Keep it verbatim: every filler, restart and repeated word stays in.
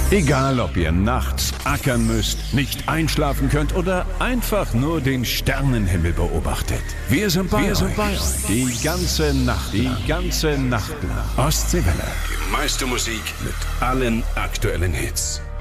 Egal, ob ihr nachts ackern müsst, nicht einschlafen könnt oder einfach nur den Sternenhimmel beobachtet. Wir sind bei, Wir euch. Sind bei euch. Die ganze Nacht. Die ganze Nacht lang. Ostseewelle. Die meiste Musik mit allen aktuellen Hits.